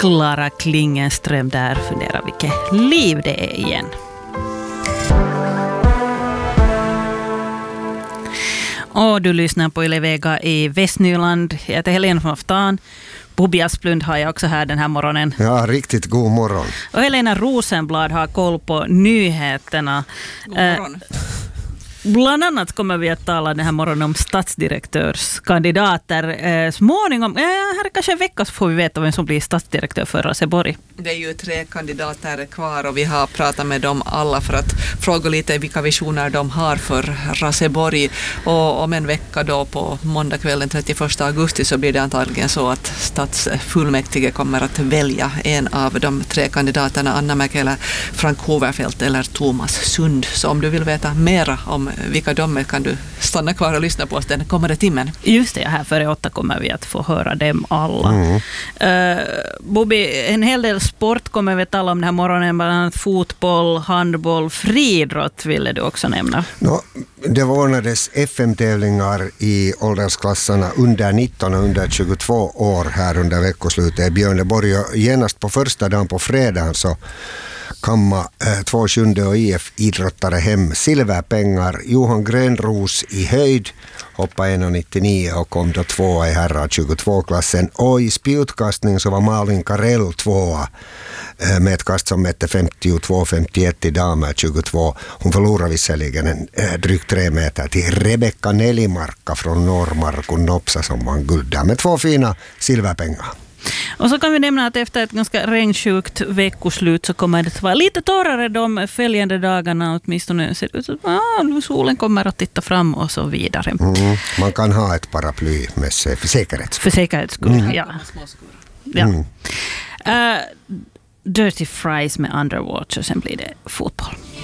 Klara Klingenström där funderar vilket liv det är igen. Och du lyssnar på Yle Vega i Västnyland. Jag heter Helena från Aftan. Bobby Asplund har jag också här den här morgonen. Ja, riktigt god morgon. Och Helena Rosenblad har koll på nyheterna. God morgon. Bland annat kommer vi att tala den här morgonen om stadsdirektörskandidater. Småningom, här kanske en vecka så får vi veta vem som blir stadsdirektör för Raseborg. Det är ju 3 kandidater kvar och vi har pratat med dem alla för att fråga lite vilka visioner de har för Raseborg. Och om en vecka då på måndag kväll den 31 augusti så blir det antagligen så att stadsfullmäktige kommer att välja en av de 3 kandidaterna, Anna Mäkelä, Frank Hoverfeldt eller Thomas Sund. Så om du vill veta mera om vilka de är kan du stanna kvar och lyssna på oss den kommande timmen. Just det, här före 8 kommer vi att få höra dem alla. Bobby, en hel del sport kommer vi att tala om den här morgonen, bland annat fotboll, handboll, friidrott ville du också nämna. Det ordnades FM-tävlingar i åldersklasserna under 19 och under 22 år här under veckoslutet i Björneborg. Och genast på första dagen på fredagen så kamma 2/7 och IF-idrottare hem silverpengar. Johan Grönros i höjd hoppade 1,99 och kom då 2 i herrar 22-klassen. Och i spjutkastning så var Malin Karell 2 med ett kast som mätte 52-51 i damer 22. Hon förlorade visserligen en drygt 3 meter till Rebecca Nelimarka från Norrmarkun Nopsa som vann guld där med 2 fina silverpengar. Och så kan vi nämna att efter ett ganska regnsjukt veckoslut så kommer det att vara lite torrare de följande dagarna, åtminstone ser det ut att solen kommer att titta fram och så vidare. Man kan ha ett paraply med sig för säkerhets skull. För säkerhets skull, ja. Dirty Fries med Underwater, sen blir det fotboll.